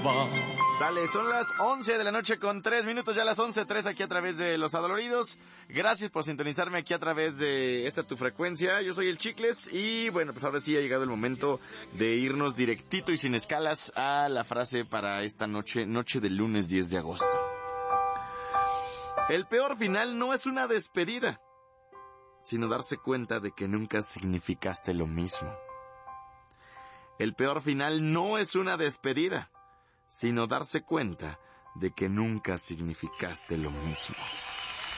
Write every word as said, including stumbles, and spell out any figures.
va. Sale, son las once de la noche con tres minutos, ya las once tres aquí a través de Los Adoloridos. Gracias por sintonizarme aquí a través de esta tu frecuencia. Yo soy el Chicles y bueno, pues ahora sí ha llegado el momento de irnos directito y sin escalas a la frase para esta noche, noche del lunes diez de agosto. El peor final no es una despedida, sino darse cuenta de que nunca significaste lo mismo. El peor final no es una despedida, sino darse cuenta de que nunca significaste lo mismo.